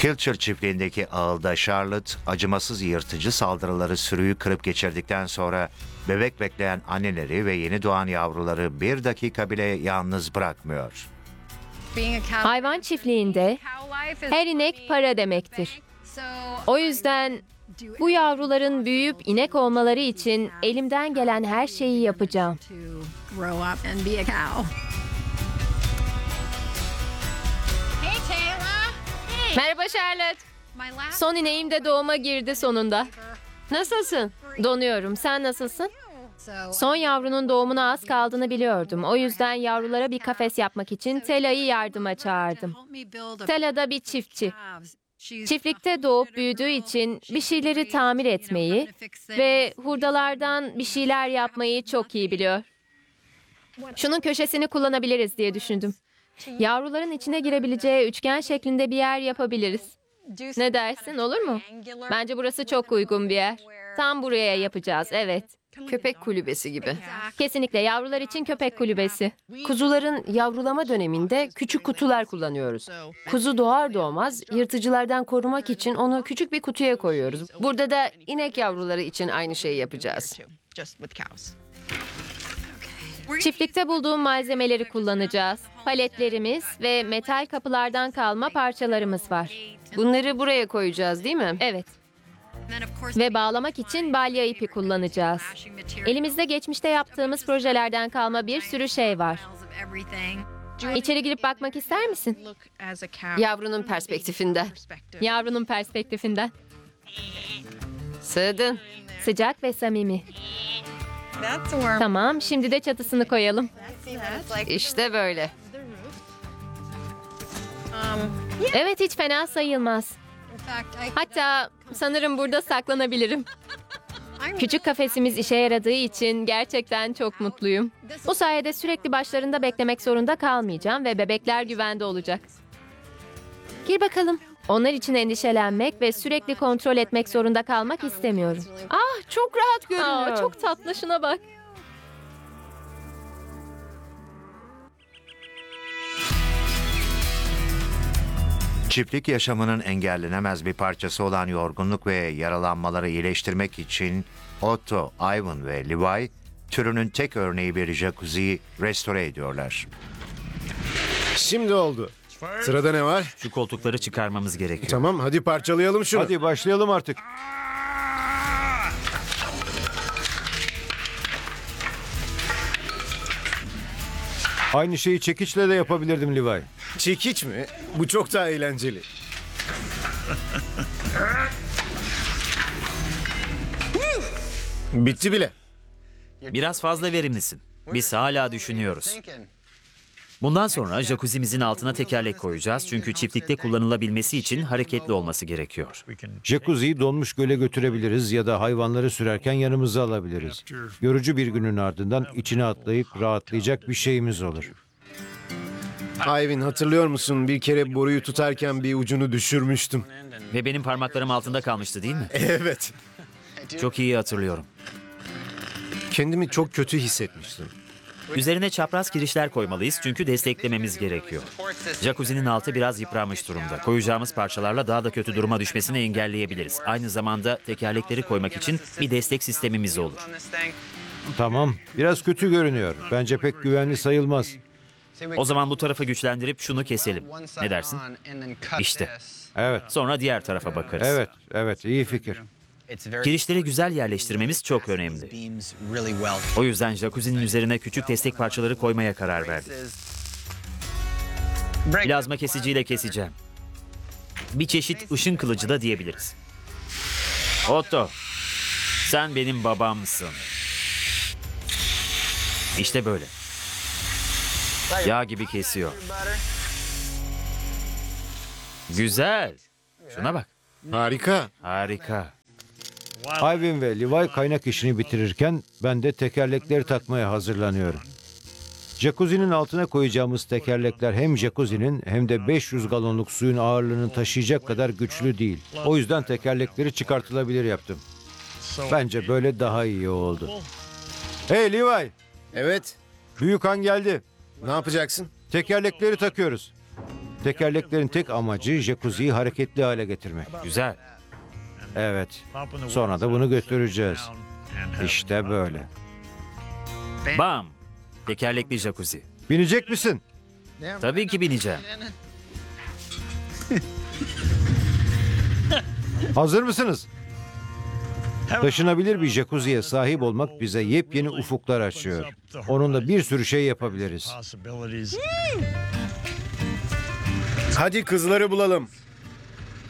Kilcher çiftliğindeki ağılda Charlotte acımasız yırtıcı saldırıları sürüyü kırıp geçirdikten sonra bebek bekleyen anneleri ve yeni doğan yavruları bir dakika bile yalnız bırakmıyor. Hayvan çiftliğinde her inek para demektir. O yüzden bu yavruların büyüyüp inek olmaları için elimden gelen her şeyi yapacağım. Merhaba Charlotte. Son ineğim de doğuma girdi sonunda. Nasılsın? Donuyorum. Sen nasılsın? Son yavrunun doğumuna az kaldığını biliyordum. O yüzden yavrulara bir kafes yapmak için Tela'yı yardıma çağırdım. Tela da bir çiftçi. Çiftlikte doğup büyüdüğü için bir şeyleri tamir etmeyi ve hurdalardan bir şeyler yapmayı çok iyi biliyor. Şunun köşesini kullanabiliriz diye düşündüm. Yavruların içine girebileceği üçgen şeklinde bir yer yapabiliriz. Ne dersin, olur mu? Bence burası çok uygun bir yer. Tam buraya yapacağız, evet. Köpek kulübesi gibi. Kesinlikle yavrular için köpek kulübesi. Kuzuların yavrulama döneminde küçük kutular kullanıyoruz. Kuzu doğar doğmaz yırtıcılardan korumak için onu küçük bir kutuya koyuyoruz. Burada da inek yavruları için aynı şeyi yapacağız. Çiftlikte bulduğum malzemeleri kullanacağız. Paletlerimiz ve metal kapılardan kalma parçalarımız var. Bunları buraya koyacağız, değil mi? Evet. Ve bağlamak için balya ipi kullanacağız. Elimizde geçmişte yaptığımız projelerden kalma bir sürü şey var. İçeri girip bakmak ister misin? Yavrunun perspektifinden. Yavrunun perspektifinden. Sığdın. Sıcak ve samimi. Tamam, şimdi de çatısını koyalım. İşte böyle. Evet, hiç fena sayılmaz. Hatta sanırım burada saklanabilirim. Küçük kafesimiz işe yaradığı için gerçekten çok mutluyum. Bu sayede sürekli başlarında beklemek zorunda kalmayacağım ve bebekler güvende olacak. Gir bakalım. Onlar için endişelenmek ve sürekli kontrol etmek zorunda kalmak istemiyorum. Ah, çok rahat görünüyor. Aa, çok tatlı, şuna bak. Çiftlik yaşamının engellenemez bir parçası olan yorgunluk ve yaralanmaları iyileştirmek için Otto, Ivan ve Levi türünün tek örneği bir jacuzziyi restore ediyorlar. Şimdi oldu. Sırada ne var? Şu koltukları çıkarmamız gerekiyor. Tamam, hadi parçalayalım şunu. Hadi başlayalım artık. Aynı şeyi çekiçle de yapabilirdim Levi. Çekiç mi? Bu çok daha eğlenceli. Bitti bile. Biraz fazla verimlisin. Biz hala düşünüyoruz. Bundan sonra jacuzzimizin altına tekerlek koyacağız. Çünkü çiftlikte kullanılabilmesi için hareketli olması gerekiyor. Jacuzziyi donmuş göle götürebiliriz ya da hayvanları sürerken yanımıza alabiliriz. Yorucu bir günün ardından içine atlayıp rahatlayacak bir şeyimiz olur. Ivan, hatırlıyor musun? Bir kere boruyu tutarken bir ucunu düşürmüştüm. Ve benim parmaklarım altında kalmıştı, değil mi? Evet. Çok iyi hatırlıyorum. Kendimi çok kötü hissetmiştim. Üzerine çapraz kirişler koymalıyız çünkü desteklememiz gerekiyor. Jacuzzi'nin altı biraz yıpranmış durumda. Koyacağımız parçalarla daha da kötü duruma düşmesini engelleyebiliriz. Aynı zamanda tekerlekleri koymak için bir destek sistemimiz olur. Tamam, biraz kötü görünüyor. Bence pek güvenli sayılmaz. O zaman bu tarafı güçlendirip şunu keselim. Ne dersin? İşte. Evet, Sonra diğer tarafa bakarız. evet, iyi fikir. Kirişleri güzel yerleştirmemiz çok önemli. O yüzden jacuzzi'nin üzerine küçük destek parçaları koymaya karar verdik. Plazma kesiciyle keseceğim. Bir çeşit ışın kılıcı da diyebiliriz. Otto, sen benim babamsın. İşte böyle. Yağ gibi kesiyor. Güzel. Şuna bak. Harika. Harika. Ivan ve Levi kaynak işini bitirirken ben de tekerlekleri takmaya hazırlanıyorum. Jacuzzi'nin altına koyacağımız tekerlekler hem jacuzzi'nin hem de 500 galonluk suyun ağırlığını taşıyacak kadar güçlü değil. O yüzden tekerlekleri çıkartılabilir yaptım. Bence böyle daha iyi oldu. Hey Levi, Evet. büyük han geldi. Ne yapacaksın? Tekerlekleri takıyoruz. Tekerleklerin tek amacı jacuzziyi hareketli hale getirmek. Güzel. Evet. Sonra da bunu götüreceğiz. İşte böyle. Bam! Tekerlekli jacuzzi. Binecek misin? Tabii ki bineceğim. Hazır mısınız? Taşınabilir bir jacuzziye sahip olmak bize yepyeni ufuklar açıyor. Onunla bir sürü şey yapabiliriz. Hadi kızları bulalım.